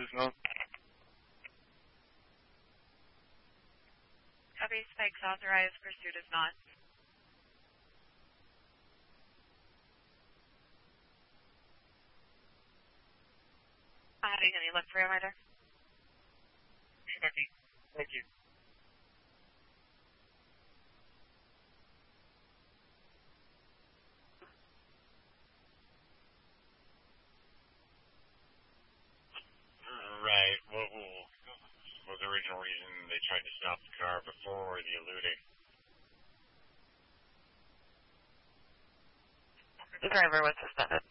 Is not. Copy, spikes authorized, pursuit is not. Heading, any look for your rider? Copy. Thank you. Right. What was the original reason they tried to stop the car before the eluding? The driver was suspended.